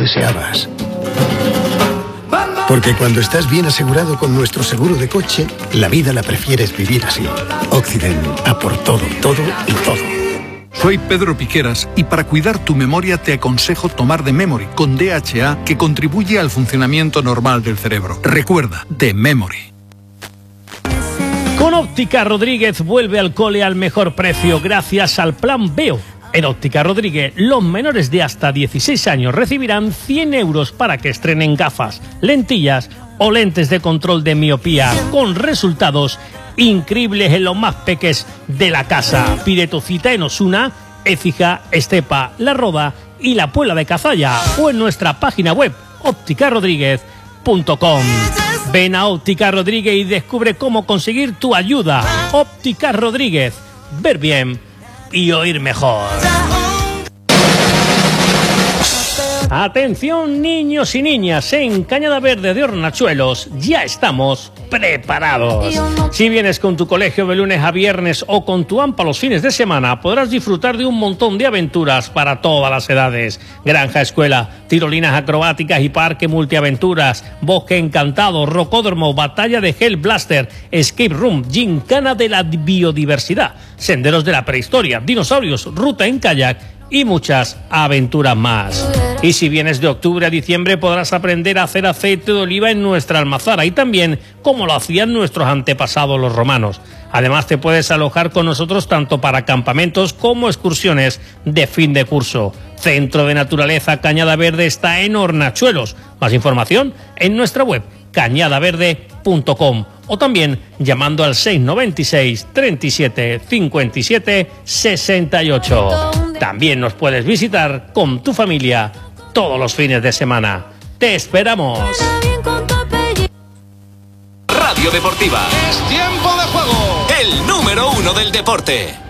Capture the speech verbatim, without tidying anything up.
deseabas. Porque cuando estás bien asegurado con nuestro seguro de coche, la vida la prefieres vivir así. Occident, a por todo, todo y todo. Soy Pedro Piqueras y para cuidar tu memoria te aconsejo tomar The Memory con D H A, que contribuye al funcionamiento normal del cerebro. Recuerda, The Memory. Con Óptica Rodríguez vuelve al cole al mejor precio gracias al Plan Veo. En Óptica Rodríguez, los menores de hasta dieciséis años recibirán cien euros para que estrenen gafas, lentillas o lentes de control de miopía, con resultados increíbles en los más peques de la casa. Pide tu cita en Osuna, Écija, Estepa, La Roda y La Puebla de Cazalla, o en nuestra página web óptica rodríguez punto com. Ven a Óptica Rodríguez y descubre cómo conseguir tu ayuda. Óptica Rodríguez, ver bien y oír mejor. Atención, niños y niñas, en Cañada Verde de Hornachuelos ya estamos preparados. Si vienes con tu colegio de lunes a viernes o con tu AMPA los fines de semana, podrás disfrutar de un montón de aventuras para todas las edades. Granja escuela, tirolinas acrobáticas y parque multiaventuras, bosque encantado, rocódromo, batalla de Hell Blaster, escape room, gincana de la biodiversidad, senderos de la prehistoria, dinosaurios, ruta en kayak y muchas aventuras más. Y si vienes de octubre a diciembre podrás aprender a hacer aceite de oliva en nuestra almazara y también como lo hacían nuestros antepasados los romanos. Además te puedes alojar con nosotros tanto para campamentos como excursiones de fin de curso. Centro de Naturaleza Cañada Verde está en Hornachuelos. Más información en nuestra web cañada verde punto com o también llamando al seis noventa y seis, treinta y siete, cincuenta y siete, sesenta y ocho. También nos puedes visitar con tu familia todos los fines de semana. ¡Te esperamos! Radio Deportiva. Es tiempo de juego. El número uno del deporte.